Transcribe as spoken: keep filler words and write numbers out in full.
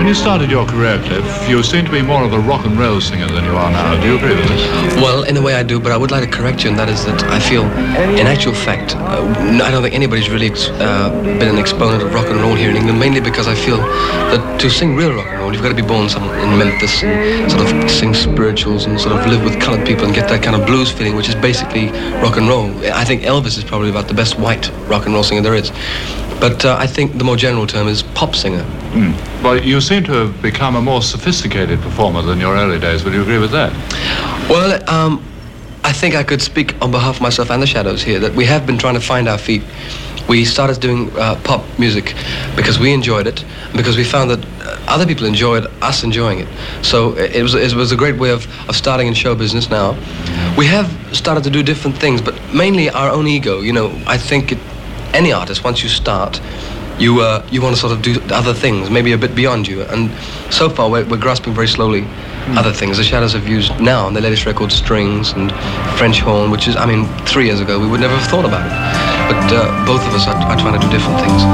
When you started your career, Cliff, you seemed to be more of a rock and roll singer than you are now. Do you agree with this? Well, in a way I do, but I would like to correct you, and that is that I feel, in actual fact, uh, I don't think anybody's really uh, been an exponent of rock and roll here in England, mainly because I feel that to sing real rock and roll, you've got to be born somewhere in Memphis and sort of sing spirituals and sort of live with colored people and get that kind of blues feeling, which is basically rock and roll. I think Elvis is probably about the best white rock and roll singer there is. But uh, I think the more general term is pop singer. Mm. Well, you seem to have become a more sophisticated performer than your early days. Would you agree with that? Well, um, I think I could speak on behalf of myself and the Shadows here, that we have been trying to find our feet. We started doing uh, pop music because we enjoyed it, because we found that other people enjoyed us enjoying it. So it was, it was a great way of, of starting in show business now. We have started to do different things, but mainly our own ego. You know, I think it, any artist, once you start, you uh, you want to sort of do other things, maybe a bit beyond you. And so far, we're, we're grasping very slowly mm. other things. The Shadows have used now on their latest record strings and French horn, which is, I mean, three years ago, we would never have thought about it. But uh, both of us are, are trying to do different things.